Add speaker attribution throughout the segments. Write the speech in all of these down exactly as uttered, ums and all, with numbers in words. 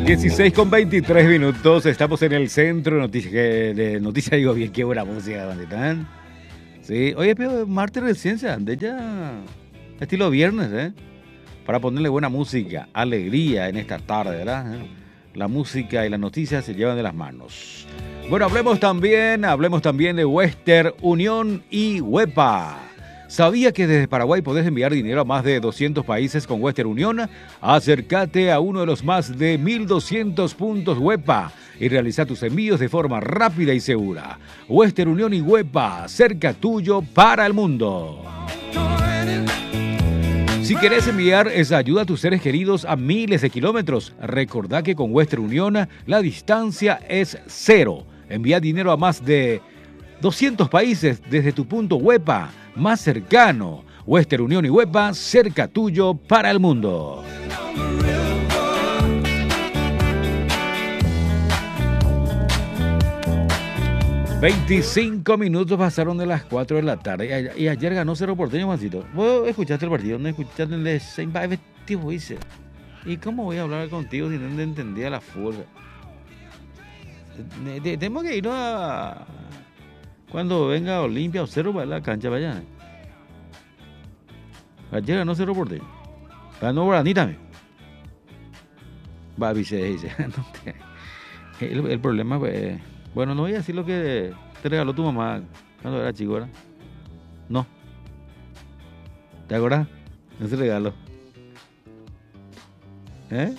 Speaker 1: dieciséis con veintitrés minutos, estamos en el centro de noticias, de noticias, digo bien, qué buena música, bandita, ¿eh? Sí, oye, pero martes de ciencia, de ya, estilo viernes, ¿eh? Para ponerle buena música, alegría en esta tarde, ¿verdad? ¿Eh? La música y las noticias se llevan de las manos. Bueno, hablemos también, hablemos también de Western Unión y Huepa. ¿Sabía que desde Paraguay podés enviar dinero a más de doscientos países con Western Unión? Acércate a uno de los más de mil doscientos puntos Huepa y realiza tus envíos de forma rápida y segura. Western Unión y Huepa, cerca tuyo para el mundo. Si querés enviar esa ayuda a tus seres queridos a miles de kilómetros, recordá que con Western Unión la distancia es cero. Envía dinero a más de doscientos países desde tu punto Huepa más cercano. Western Unión y Huepa, cerca tuyo para el mundo. veinticinco minutos pasaron de las cuatro de la tarde. Y ayer ganó Cerro Porteño, Juancito. ¿Vos escuchaste el partido? ¿No escuchaste el de Saint-Baez? ¿Y cómo voy a hablar contigo si no entendía la fuerza? Tenemos que ir a... Cuando venga Olimpia o Cerro para la cancha, vaya. Ayer ganó Cerro Porteño. Ganó Guaraní también. Va, dice, dice. el, el problema, pues... Bueno, no voy a decir lo que te regaló tu mamá cuando era chico, ¿verdad? No. ¿Te acuerdas? Ese regalo. ¿Eh?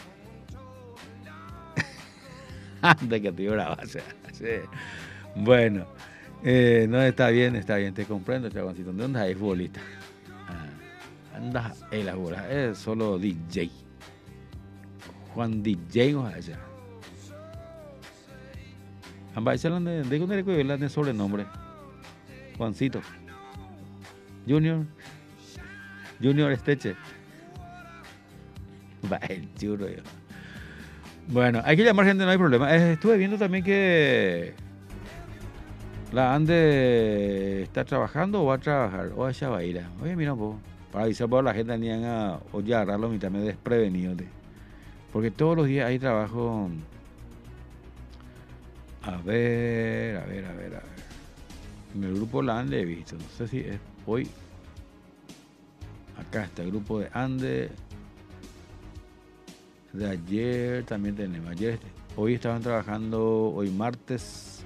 Speaker 1: Anda que te lloraba. O sea, sí. Bueno, eh, no, está bien, está bien, te comprendo, chaboncito. ¿De dónde hay futbolista? Ah, anda, en la bola, es solo D J. Juan D J, o sea. Ambas hablan de, de un hereco y hablan de sobrenombre. Juancito. Junior. Junior Esteche. Va, el churro. Yo. Bueno, hay que llamar gente, no hay problema. Eh, estuve viendo también que la Ande está trabajando o va a trabajar. O ella va a ir. Oye, mira un poco. Para avisar por la gente, ni a o ya agarrarlo a mitad me desprevenido. Porque todos los días hay trabajo. A ver, a ver, a ver, a ver. En el grupo La Ande he visto. No sé si es hoy. Acá está el grupo de Ande. De ayer también tenemos. Ayer, hoy estaban trabajando, hoy martes.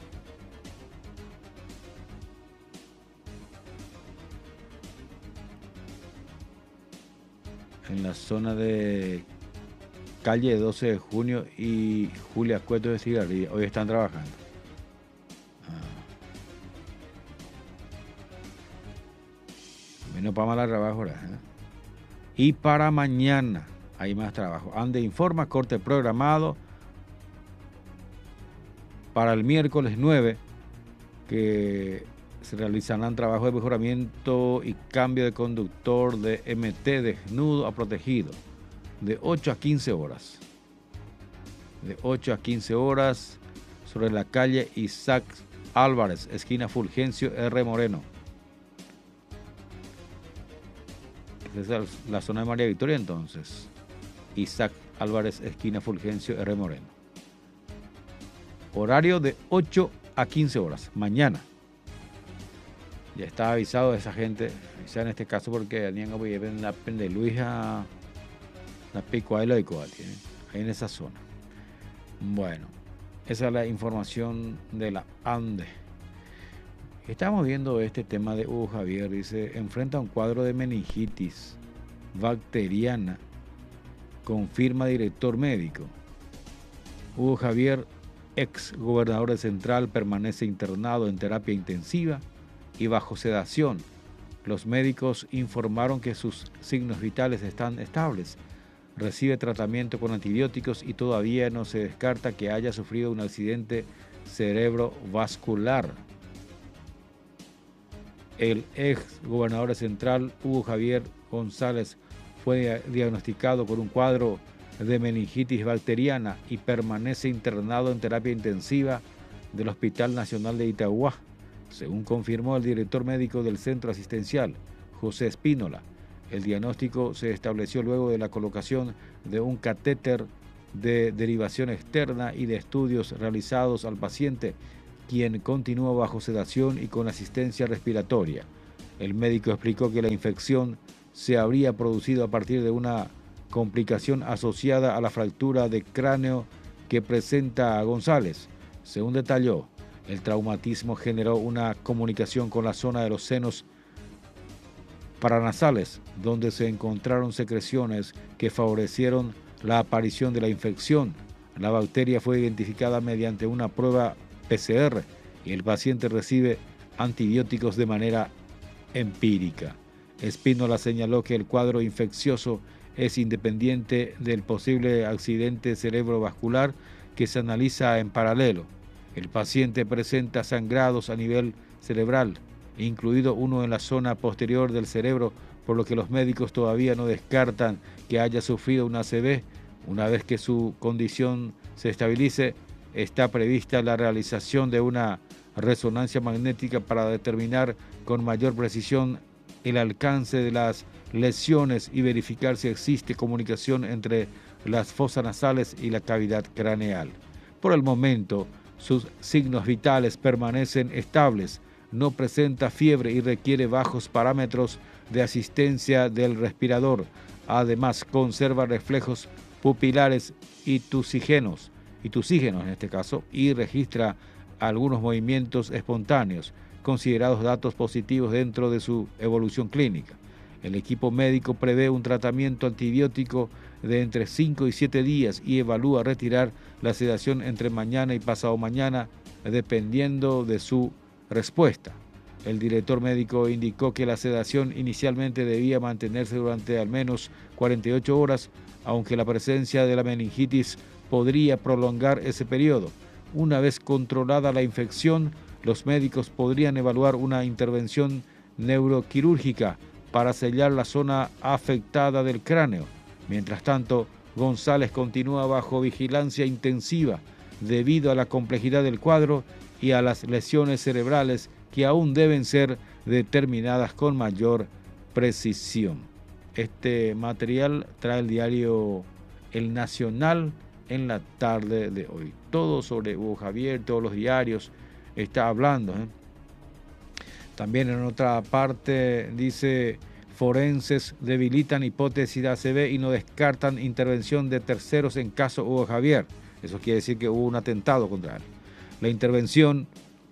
Speaker 1: En la zona de calle doce de junio y Julia Cueto de Cigarrilla. Hoy están trabajando. Ah. Menos para mala trabajo ahora, ¿eh? Y para mañana hay más trabajo. Ande informa, corte programado para el miércoles nueve, que se realizarán trabajos de mejoramiento y cambio de conductor de M T desnudo a protegido. De ocho a quince horas. De ocho a quince horas sobre la calle Isaac Álvarez, esquina Fulgencio R. Moreno. Esa es la zona de María Victoria, entonces. Isaac Álvarez, esquina Fulgencio R. Moreno. Horario de ocho a quince horas. Mañana. Ya está avisado esa gente. Ya en este caso porque tenían que ir en la Pendeluija. La Picuaela de Coa tiene, ahí en esa zona. Bueno, esa es la información de la Ande. Estamos viendo este tema de Hugo Javier. Dice, enfrenta un cuadro de meningitis bacteriana, confirma director médico. Hugo Javier, ex gobernador de Central, permanece internado en terapia intensiva y bajo sedación. Los médicos informaron que sus signos vitales están estables. Recibe tratamiento con antibióticos y todavía no se descarta que haya sufrido un accidente cerebrovascular. El ex gobernador central, Hugo Javier González, fue diagnosticado con un cuadro de meningitis bacteriana y permanece internado en terapia intensiva del Hospital Nacional de Itagua, según confirmó el director médico del centro asistencial, José Espínola. El diagnóstico se estableció luego de la colocación de un catéter de derivación externa y de estudios realizados al paciente, quien continúa bajo sedación y con asistencia respiratoria. El médico explicó que la infección se habría producido a partir de una complicación asociada a la fractura de cráneo que presenta a González. Según detalló, el traumatismo generó una comunicación con la zona de los senos paranasales, donde se encontraron secreciones que favorecieron la aparición de la infección. La bacteria fue identificada mediante una prueba P C R y el paciente recibe antibióticos de manera empírica. Espínola señaló que el cuadro infeccioso es independiente del posible accidente cerebrovascular que se analiza en paralelo. El paciente presenta sangrados a nivel cerebral, incluido uno en la zona posterior del cerebro, por lo que los médicos todavía no descartan que haya sufrido una A C V. Una vez que su condición se estabilice, está prevista la realización de una resonancia magnética para determinar con mayor precisión el alcance de las lesiones y verificar si existe comunicación entre las fosas nasales y la cavidad craneal. Por el momento, sus signos vitales permanecen estables, no presenta fiebre y requiere bajos parámetros de asistencia del respirador. Además, conserva reflejos pupilares y tusígenos, y tusígenos en este caso, y registra algunos movimientos espontáneos, considerados datos positivos dentro de su evolución clínica. El equipo médico prevé un tratamiento antibiótico de entre cinco y siete días y evalúa retirar la sedación entre mañana y pasado mañana, dependiendo de su respuesta. El director médico indicó que la sedación inicialmente debía mantenerse durante al menos cuarenta y ocho horas, aunque la presencia de la meningitis podría prolongar ese periodo. Una vez controlada la infección, los médicos podrían evaluar una intervención neuroquirúrgica para sellar la zona afectada del cráneo. Mientras tanto, González continúa bajo vigilancia intensiva debido a la complejidad del cuadro y a las lesiones cerebrales que aún deben ser determinadas con mayor precisión. Este material trae el diario El Nacional en la tarde de hoy. Todo sobre Hugo Javier, todos los diarios está hablando, ¿eh? También en otra parte dice: forenses debilitan hipótesis de A C V y no descartan intervención de terceros en caso Hugo Javier. Eso quiere decir que hubo un atentado contra él. La intervención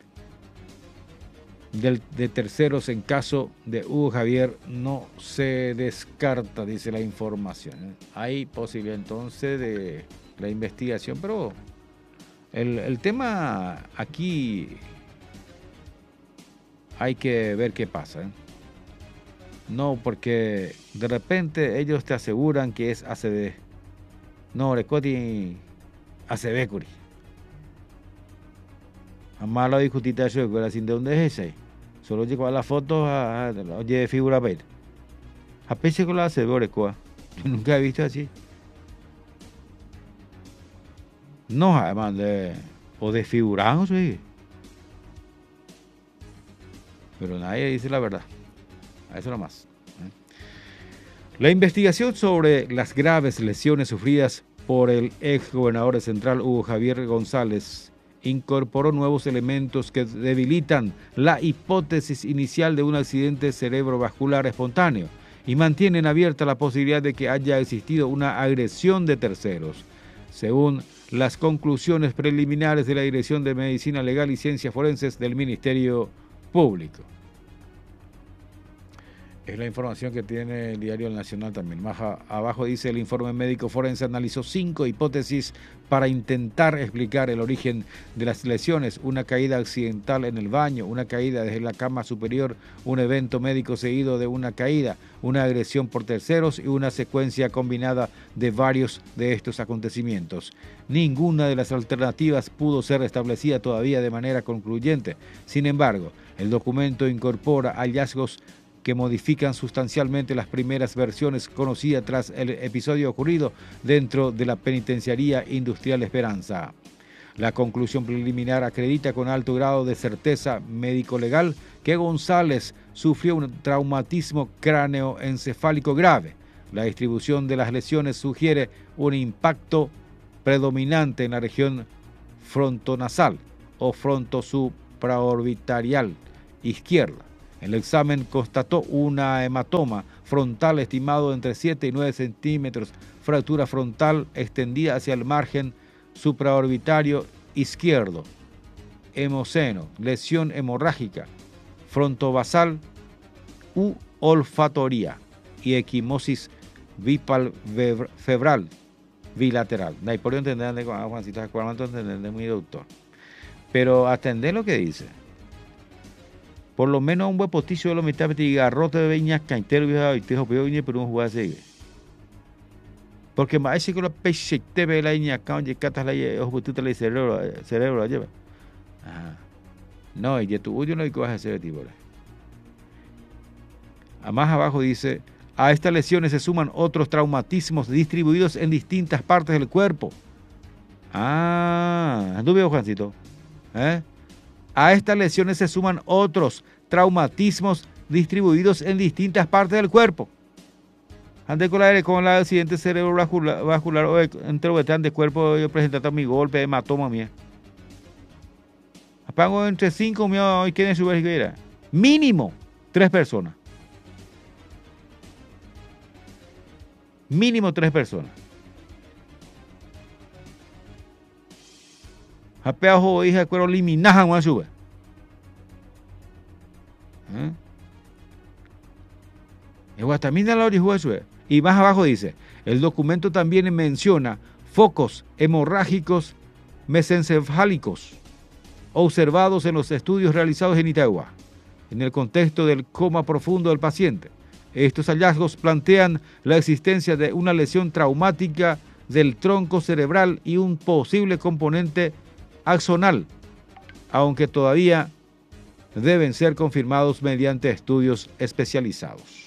Speaker 1: del, de terceros en caso de Hugo Javier no se descarta, dice la información, ¿eh? Hay posibilidad entonces de la investigación, pero el, el tema aquí hay que ver qué pasa, ¿eh? No, porque de repente ellos te aseguran que es A C V. No, recoti A C V, curi. Jamás lo discutiste eso, que sin de dónde es ese. Solo llegó a las fotos, a, a, oye, figura ver. A pesar con la A C V, orecoa. Yo nunca he visto así. No, además de, o desfigurados, sí. Pero nadie dice la verdad. A eso nomás. La investigación sobre las graves lesiones sufridas por el ex gobernador de Central, Hugo Javier González, incorporó nuevos elementos que debilitan la hipótesis inicial de un accidente cerebrovascular espontáneo y mantienen abierta la posibilidad de que haya existido una agresión de terceros. Según las conclusiones preliminares de la Dirección de Medicina Legal y Ciencias Forenses del Ministerio Público. Es la información que tiene el diario El Nacional también. Más a, abajo dice: el informe médico forense analizó cinco hipótesis para intentar explicar el origen de las lesiones: una caída accidental en el baño, una caída desde la cama superior, un evento médico seguido de una caída, una agresión por terceros y una secuencia combinada de varios de estos acontecimientos. Ninguna de las alternativas pudo ser establecida todavía de manera concluyente. Sin embargo, el documento incorpora hallazgos que modifican sustancialmente las primeras versiones conocidas tras el episodio ocurrido dentro de la Penitenciaría Industrial Esperanza. La conclusión preliminar acredita con alto grado de certeza médico-legal que González sufrió un traumatismo cráneoencefálico grave. La distribución de las lesiones sugiere un impacto predominante en la región frontonasal o frontosupraorbitarial izquierda. El examen constató una hematoma frontal estimado entre siete y nueve centímetros, fractura frontal extendida hacia el margen supraorbitario izquierdo, hemoceno, lesión hemorrágica, frontovasal u olfatoría y equimosis bipalfebral bilateral. No hay por qué entender de Juancito, entender muy doctor. Pero atender lo que dice. Por lo menos un buen posticio de la mitad de garrote de viñas, caintero y tejo peor y pero un jugador sigue. Porque más si con la peche te ve la iña acá donde catas la ojo tú te le cerebro cerebro la lleva. Ajá. No, y tu yo no hay que vas a hacer tipo. A más abajo dice, a estas lesiones se suman otros traumatismos distribuidos en distintas partes del cuerpo. Ah, ¿tú veo, Juancito? ¿Eh? A estas lesiones se suman otros traumatismos distribuidos en distintas partes del cuerpo. Ante con la con el accidente cerebrovascular vascular o enteroveteran de cuerpo yo presentando mi golpe, hematoma mía. Apago entre cinco mío y quién es su vergüenza. Mínimo tres personas. Mínimo tres personas. Apeajo hija cuero liminaja una sube. ¿Eh? El guatamina la orihuela sube. Y más abajo dice, el documento también menciona focos hemorrágicos mesencefálicos observados en los estudios realizados en Itagua, en el contexto del coma profundo del paciente. Estos hallazgos plantean la existencia de una lesión traumática del tronco cerebral y un posible componente axonal, aunque todavía deben ser confirmados mediante estudios especializados.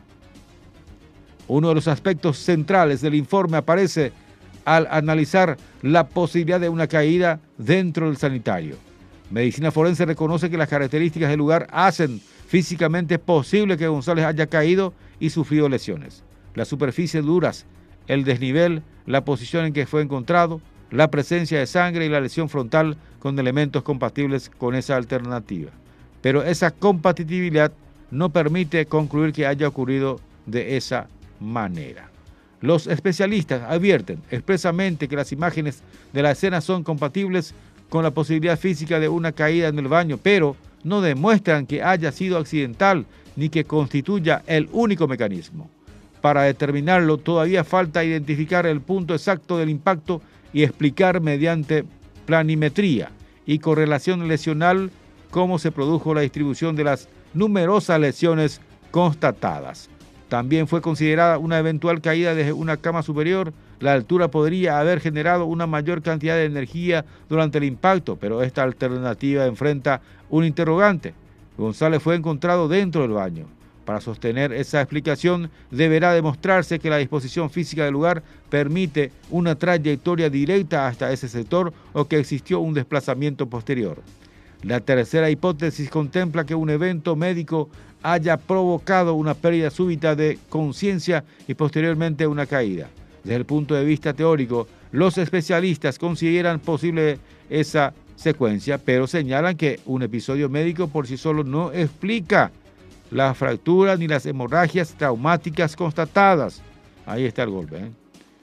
Speaker 1: Uno de los aspectos centrales del informe aparece al analizar la posibilidad de una caída dentro del sanitario. Medicina forense reconoce que las características del lugar hacen físicamente posible que González haya caído y sufrido lesiones. Las superficies duras, el desnivel, la posición en que fue encontrado, la presencia de sangre y la lesión frontal con elementos compatibles con esa alternativa. Pero esa compatibilidad no permite concluir que haya ocurrido de esa manera. Los especialistas advierten expresamente que las imágenes de la escena son compatibles con la posibilidad física de una caída en el baño, pero no demuestran que haya sido accidental ni que constituya el único mecanismo. Para determinarlo, todavía falta identificar el punto exacto del impacto y explicar mediante planimetría y correlación lesional cómo se produjo la distribución de las numerosas lesiones constatadas. También fue considerada una eventual caída desde una cama superior. La altura podría haber generado una mayor cantidad de energía durante el impacto, pero esta alternativa enfrenta un interrogante. González fue encontrado dentro del baño. Para sostener esa explicación, deberá demostrarse que la disposición física del lugar permite una trayectoria directa hasta ese sector o que existió un desplazamiento posterior. La tercera hipótesis contempla que un evento médico haya provocado una pérdida súbita de conciencia y posteriormente una caída. Desde el punto de vista teórico, los especialistas consideran posible esa secuencia, pero señalan que un episodio médico por sí solo no explica las fracturas ni las hemorragias traumáticas constatadas. Ahí está el golpe, ¿eh?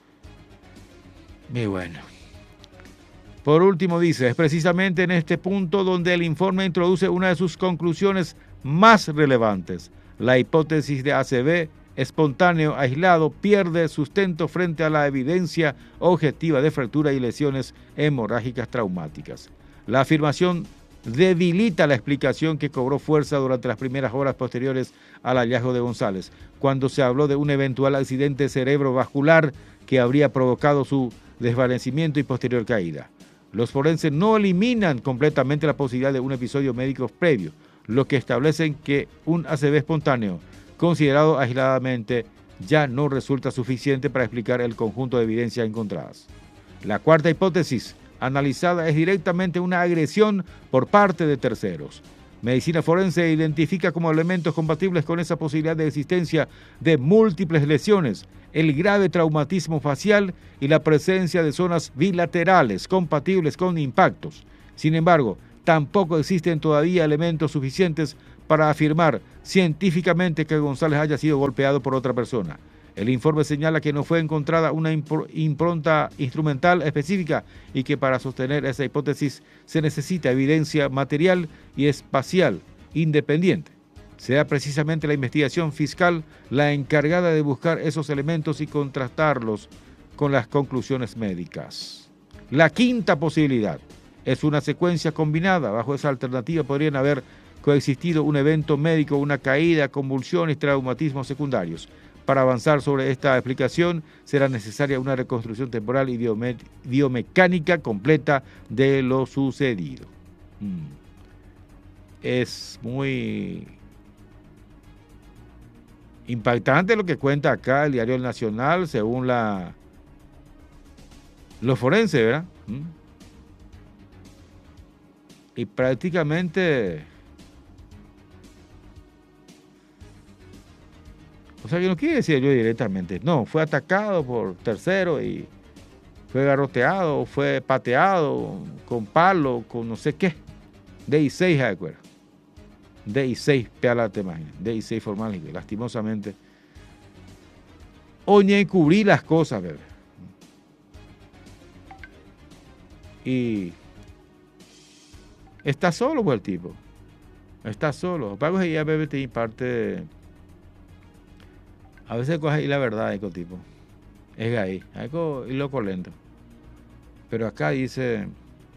Speaker 1: Muy bueno. Por último dice, es precisamente en este punto donde el informe introduce una de sus conclusiones más relevantes. La hipótesis de A C V espontáneo aislado pierde sustento frente a la evidencia objetiva de fractura y lesiones hemorrágicas traumáticas. La afirmación debilita la explicación que cobró fuerza durante las primeras horas posteriores al hallazgo de González, cuando se habló de un eventual accidente cerebrovascular que habría provocado su desvanecimiento y posterior caída. Los forenses no eliminan completamente la posibilidad de un episodio médico previo, lo que establecen que un A C V espontáneo, considerado aisladamente, ya no resulta suficiente para explicar el conjunto de evidencias encontradas. La cuarta hipótesis analizada es directamente una agresión por parte de terceros. Medicina forense identifica como elementos compatibles con esa posibilidad de existencia de múltiples lesiones, el grave traumatismo facial y la presencia de zonas bilaterales compatibles con impactos. Sin embargo, tampoco existen todavía elementos suficientes para afirmar científicamente que González haya sido golpeado por otra persona. El informe señala que no fue encontrada una impronta instrumental específica y que para sostener esa hipótesis se necesita evidencia material y espacial independiente. Sea precisamente la investigación fiscal la encargada de buscar esos elementos y contrastarlos con las conclusiones médicas. La quinta posibilidad es una secuencia combinada. Bajo esa alternativa podrían haber coexistido un evento médico, una caída, convulsiones, traumatismos secundarios. Para avanzar sobre esta explicación será necesaria una reconstrucción temporal y biome biomecánica completa de lo sucedido. Hmm. Es muy impactante lo que cuenta acá el diario El Nacional, según la los forenses, ¿verdad? Hmm. Y prácticamente... O sea, yo no quiero decir yo directamente, no, fue atacado por tercero y fue garroteado, fue pateado con palo, con no sé qué. D I seis, ¿se acuerda? D I seis, peala te imaginas, D I seis formal, lastimosamente. Oye, cubrí las cosas, bebé. Y está solo, pues, el tipo. Está solo. Pago ya, bebé, te parte... A veces coge ahí la verdad, eco tipo. Es gay. Eco y loco lento. Pero acá dice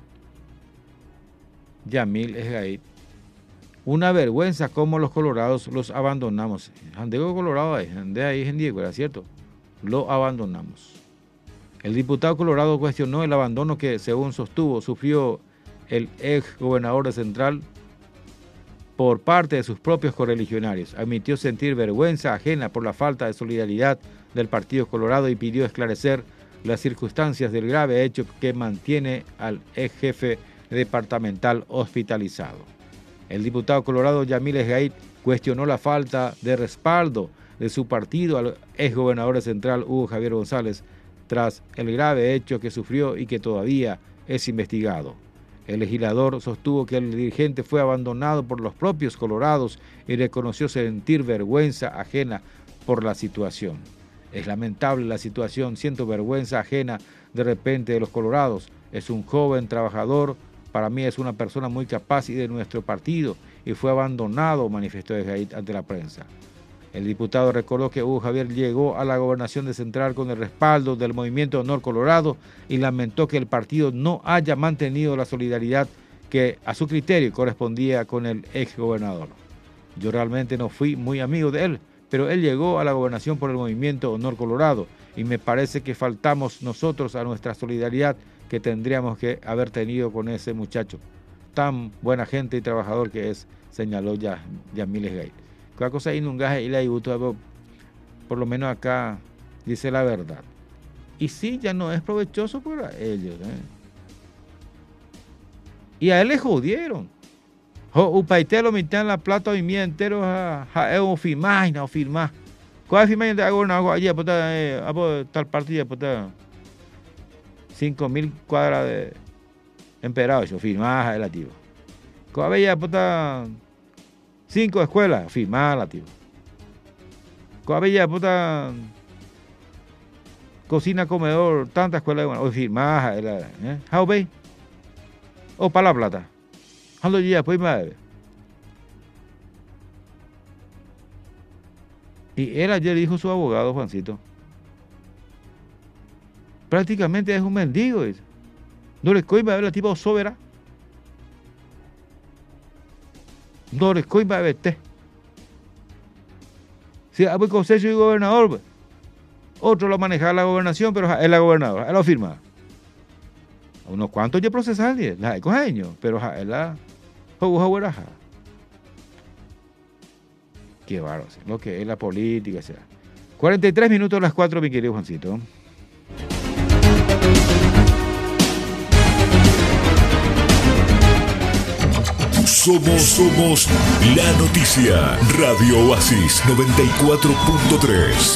Speaker 1: Yamil es gay. Una vergüenza cómo los colorados los abandonamos. Andego colorado ahí, ande ahí en Diego, ¿era cierto? Lo abandonamos. El diputado colorado cuestionó el abandono que, según sostuvo, sufrió el ex gobernador de Central por parte de sus propios correligionarios. Admitió sentir vergüenza ajena por la falta de solidaridad del Partido Colorado y pidió esclarecer las circunstancias del grave hecho que mantiene al ex jefe departamental hospitalizado. El diputado colorado Yamil Esgaid cuestionó la falta de respaldo de su partido al ex gobernador de Central, Hugo Javier González, tras el grave hecho que sufrió y que todavía es investigado. El legislador sostuvo que el dirigente fue abandonado por los propios colorados y reconoció sentir vergüenza ajena por la situación. Es lamentable la situación, siento vergüenza ajena de repente de los colorados. Es un joven trabajador, para mí es una persona muy capaz y de nuestro partido y fue abandonado, manifestó Esgaid ante la prensa. El diputado recordó que Hugo Javier llegó a la gobernación de Central con el respaldo del Movimiento Honor Colorado y lamentó que el partido no haya mantenido la solidaridad que a su criterio correspondía con el ex gobernador. Yo realmente no fui muy amigo de él, pero él llegó a la gobernación por el Movimiento Honor Colorado y me parece que faltamos nosotros a nuestra solidaridad que tendríamos que haber tenido con ese muchacho. Tan buena gente y trabajador que es, señaló ya Yamil Esgaid. Cada cosa ahí nunca y la por lo menos acá dice la verdad. Y sí, ya no es provechoso para ellos. ¿eh? Y a él le jodieron. Upaité lo metían la plata y mía entero a a firmar y no firmar. ¿Cuál es firmar? Hago una agua allí, a tal partida, cinco mil cuadras de emperado, yo firmar el activo. ¿Cuál es ya, cinco escuelas, firmala, tío. Coabella, puta, cocina, comedor, tantas escuelas, bueno, hoy firmada, ¿eh? How be? O para la plata. Halo ya, pues madre. Y él ayer dijo su abogado, Juancito. Prácticamente es un mendigo, dice. No le coima a ver la tipo sobera. No les coima de verte. Si hay consejo y gobernador, otro lo maneja la gobernación, pero es la gobernadora, él lo firma. A unos cuantos ya procesan, la de cojeño, pero es la juguja. Qué bárbaro, lo que es la política, sea. cuarenta y tres minutos a las cuatro, mi querido Juancito.
Speaker 2: Somos, somos la noticia. Radio Oasis noventa y cuatro punto tres.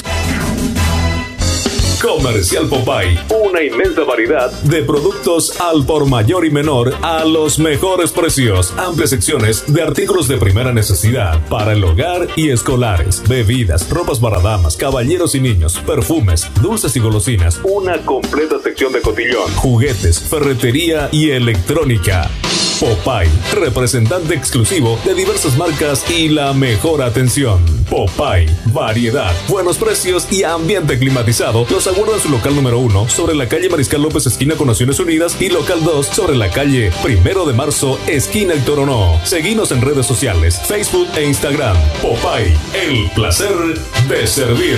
Speaker 2: Comercial Popeye, una inmensa variedad de productos al por mayor y menor a los mejores precios. Amplias secciones de artículos de primera necesidad para el hogar y escolares, bebidas, ropas para damas, caballeros y niños, perfumes, dulces y golosinas. Una completa sección de cotillón, juguetes, ferretería y electrónica. Popeye, representante exclusivo de diversas marcas y la mejor atención. Popeye, variedad, buenos precios y ambiente climatizado. Los aguarda en su local número uno sobre la calle Mariscal López, esquina con Naciones Unidas, y local dos sobre la calle Primero de Marzo, esquina El Toronó. Seguinos en redes sociales, Facebook e Instagram. Popeye, el placer de servir.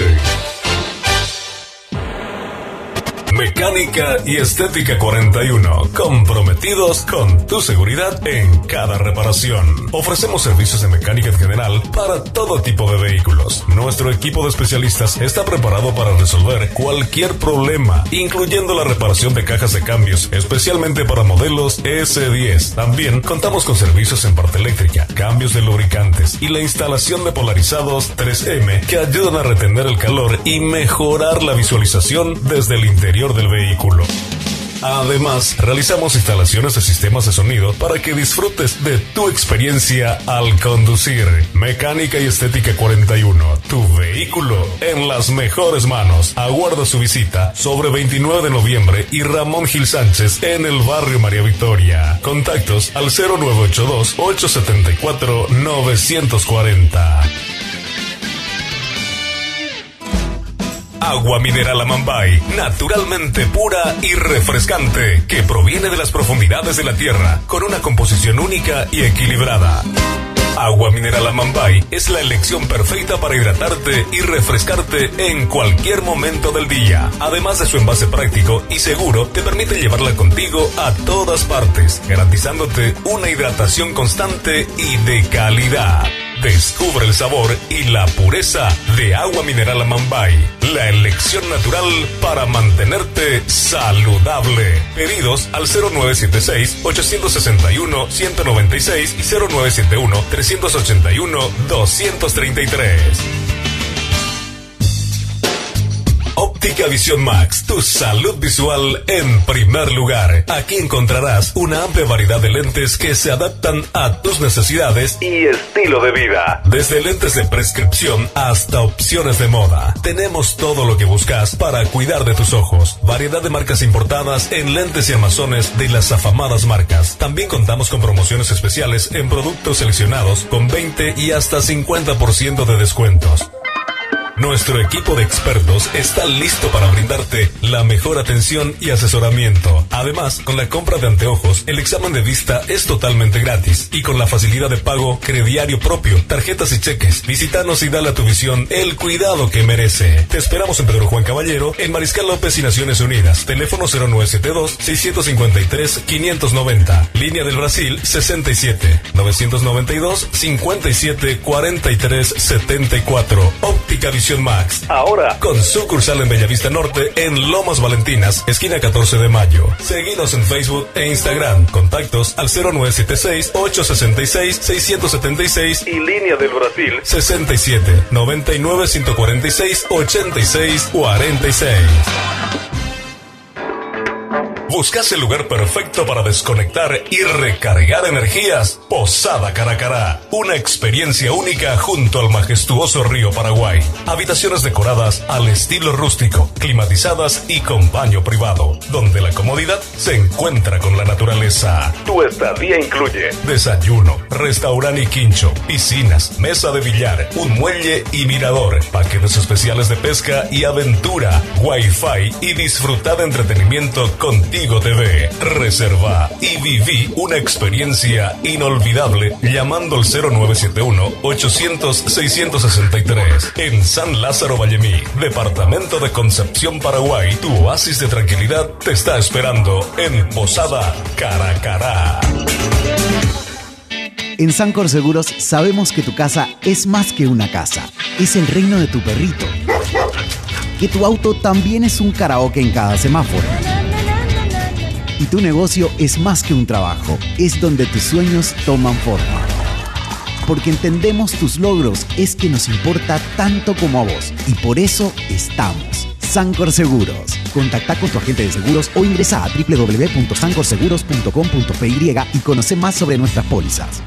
Speaker 2: Mecánica y Estética cuarenta y uno, comprometidos con tu seguridad en cada reparación. Ofrecemos servicios de mecánica en general para todo tipo de vehículos. Nuestro equipo de especialistas está preparado para resolver cualquier problema, incluyendo la reparación de cajas de cambios, especialmente para modelos ese diez. También contamos con servicios en parte eléctrica, cambios de lubricantes y la instalación de polarizados tres eme que ayudan a retener el calor y mejorar la visualización desde el interior del vehículo. Además, realizamos instalaciones de sistemas de sonido para que disfrutes de tu experiencia al conducir. Mecánica y Estética cuarenta y uno, tu vehículo en las mejores manos. Aguarda su visita sobre veintinueve de noviembre y Ramón Gil Sánchez en el barrio María Victoria. Contactos al cero nueve ocho dos, ocho siete cuatro, nueve cuatro cero. Agua mineral Amambay, naturalmente pura y refrescante, que proviene de las profundidades de la tierra, con una composición única y equilibrada. Agua mineral Amambay es la elección perfecta para hidratarte y refrescarte en cualquier momento del día. Además de su envase práctico y seguro, te permite llevarla contigo a todas partes, garantizándote una hidratación constante y de calidad. Descubre el sabor y la pureza de Agua mineral Amambay, la elección natural para mantenerte saludable. Pedidos al cero nueve siete seis, ocho seis uno, uno cero nueve seis y cero nueve siete uno, tres ocho uno, dos tres tres. Óptica Visión Max, tu salud visual en primer lugar. Aquí encontrarás una amplia variedad de lentes que se adaptan a tus necesidades y estilo de vida. Desde lentes de prescripción hasta opciones de moda. Tenemos todo lo que buscas para cuidar de tus ojos. Variedad de marcas importadas en lentes y armazones de las afamadas marcas. También contamos con promociones especiales en productos seleccionados con veinte y hasta cincuenta por ciento de descuentos. Nuestro equipo de expertos está listo para brindarte la mejor atención y asesoramiento. Además, con la compra de anteojos, el examen de vista es totalmente gratis. Y con la facilidad de pago crediario propio, tarjetas y cheques, visítanos y dale a tu visión el cuidado que merece. Te esperamos en Pedro Juan Caballero, en Mariscal López y Naciones Unidas. Teléfono cero nueve siete dos, seis cinco tres, cinco nueve cero. Línea del Brasil sesenta y siete, novecientos noventa y dos, cincuenta y siete, cuarenta y tres, setenta y cuatro. Óptica Visión Max, ahora con sucursal en Bellavista Norte, en Lomas Valentinas, esquina catorce de mayo. Seguinos en Facebook e Instagram. Contactos al cero nueve siete seis, ocho seis seis, seis siete seis y línea del Brasil sesenta y siete, noventa y nueve, ciento cuarenta y seis, ochenta y seis, cuarenta y seis. ¿Buscas el lugar perfecto para desconectar y recargar energías? Posada Caracará, una experiencia única junto al majestuoso río Paraguay. Habitaciones decoradas al estilo rústico, climatizadas y con baño privado, donde la comodidad se encuentra con la naturaleza. Tu estadía incluye desayuno, restaurante y quincho, piscinas, mesa de billar, un muelle y mirador, paquetes especiales de pesca y aventura, wifi y disfruta de entretenimiento contigo T V. Reserva y viví una experiencia inolvidable llamando al cero nueve siete uno, ochocientos, seiscientos sesenta y tres. En San Lázaro Vallemí, departamento de Concepción, Paraguay, tu oasis de tranquilidad te está esperando en Posada Caracará.
Speaker 3: En Sancor Seguros sabemos que tu casa es más que una casa, es el reino de tu perrito, que tu auto también es un karaoke en cada semáforo, Y tu negocio es más que un trabajo, es donde tus sueños toman forma. Porque entendemos tus logros, es que nos importa tanto como a vos. Y por eso estamos. Sancor Seguros. Contacta con tu agente de seguros o ingresa a doble u doble u doble u punto sancor seguros punto com punto p y y conoce más sobre nuestras pólizas.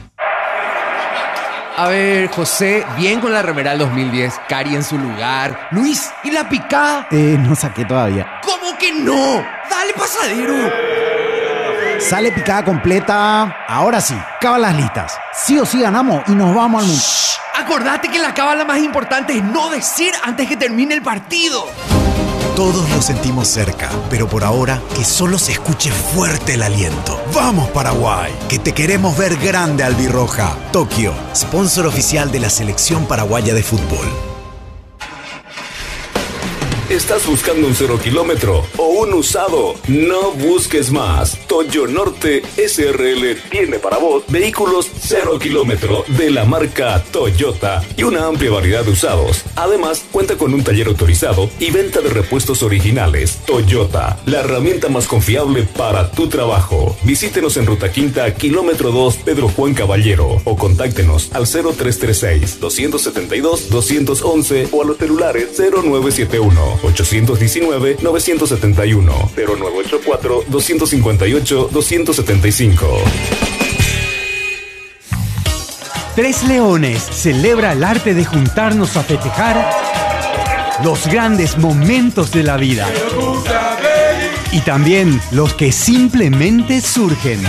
Speaker 4: A ver, José, bien con la remera del dos mil diez, Cari en su lugar. Luis, ¿y la picada?
Speaker 3: Eh, no saqué todavía.
Speaker 4: ¿Cómo que no? Dale, pasadero.
Speaker 3: Sale picada completa. Ahora sí, cábalas listas. Sí o sí ganamos y nos vamos al mundo.
Speaker 4: Shh, acordate que la cábala más importante es no decir antes que termine el partido.
Speaker 5: Todos lo sentimos cerca, pero por ahora que solo se escuche fuerte el aliento. ¡Vamos, Paraguay! Que te queremos ver grande, albirroja. Tokio, sponsor oficial de la selección paraguaya de fútbol.
Speaker 2: ¿Estás buscando un cero kilómetro o un usado? No busques más. Toyo Norte S R L tiene para vos vehículos cero kilómetro de la marca Toyota y una amplia variedad de usados. Además, cuenta con un taller autorizado y venta de repuestos originales. Toyota, la herramienta más confiable para tu trabajo. Visítenos en Ruta Quinta, kilómetro dos, Pedro Juan Caballero, o contáctenos al cero tres tres seis, dos siete dos, dos once o a los celulares cero nueve siete uno, ocho uno nueve, nueve siete uno, cero nueve ocho cuatro, dos cinco ocho, dos siete cinco.
Speaker 6: Tres Leones celebra el arte de juntarnos a festejar los grandes momentos de la vida y también los que simplemente surgen.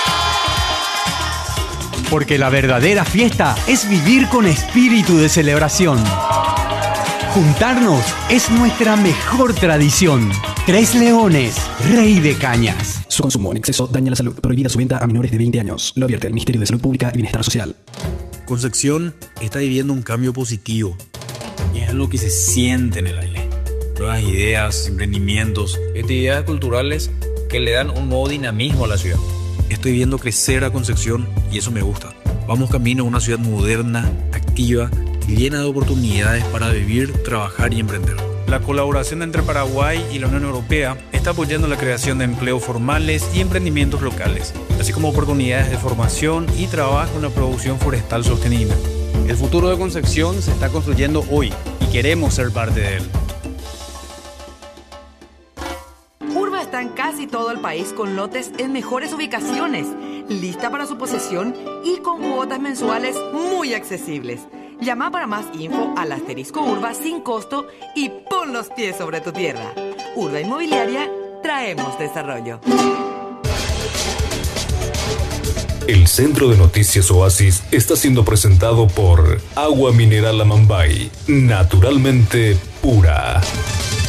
Speaker 6: Porque la verdadera fiesta es vivir con espíritu de celebración. Juntarnos es nuestra mejor tradición. Tres Leones, Rey de Cañas.
Speaker 7: Su consumo en exceso daña la salud. Prohibida su venta a menores de veinte años. Lo advierte el Ministerio de Salud Pública y Bienestar Social.
Speaker 8: Concepción está viviendo un cambio positivo. Y es algo que se siente en el aire. Nuevas ideas, emprendimientos, actividades culturales que le dan un nuevo dinamismo a la ciudad. Estoy viendo crecer a Concepción y eso me gusta. Vamos camino a una ciudad moderna, activa, llena de oportunidades para vivir, trabajar y emprender. La colaboración entre Paraguay y la Unión Europea está apoyando la creación de empleos formales y emprendimientos locales, así como oportunidades de formación y trabajo en la producción forestal sostenible. El futuro de Concepción se está construyendo hoy y queremos ser parte de él.
Speaker 9: Urba está en casi todo el país con lotes en mejores ubicaciones, lista para su posesión y con cuotas mensuales muy accesibles. Llama para más info al asterisco Urba sin costo y pon los pies sobre tu tierra. Urba Inmobiliaria, traemos desarrollo.
Speaker 2: El Centro de Noticias Oasis está siendo presentado por Agua Mineral Amambay, naturalmente pura.